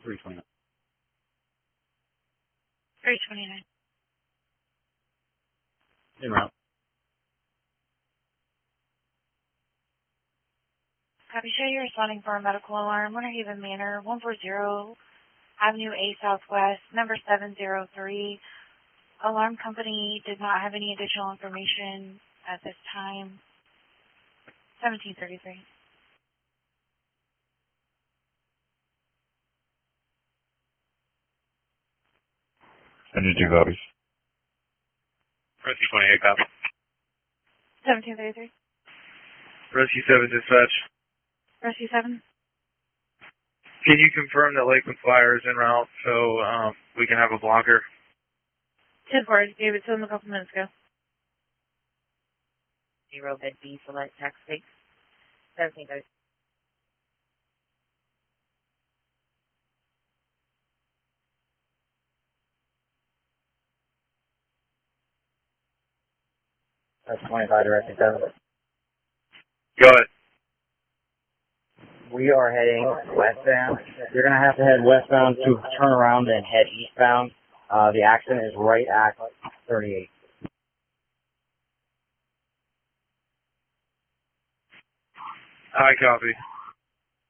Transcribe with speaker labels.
Speaker 1: 329.
Speaker 2: 329.
Speaker 1: En route.
Speaker 2: Copy, show you're responding for a medical alarm. Winterhaven Manor, 140 Avenue A Southwest, number 703. Alarm company did not have any additional information at this time. 1733.
Speaker 3: 72 copies.
Speaker 4: Rescue 28, copy.
Speaker 2: 1733.
Speaker 4: Rescue 7, dispatch.
Speaker 2: Rescue 7.
Speaker 4: Can you confirm that Lakeland Fire is en route so we can have a blocker?
Speaker 2: 10-4, gave it to them a couple minutes ago.
Speaker 5: 0 bed B, select taxi. 1733.
Speaker 6: That's 25 to Rescue 7.
Speaker 4: Go ahead.
Speaker 6: We are heading westbound. You're going to have to head westbound to turn around and head eastbound. The accident is right at 38.
Speaker 4: I copy.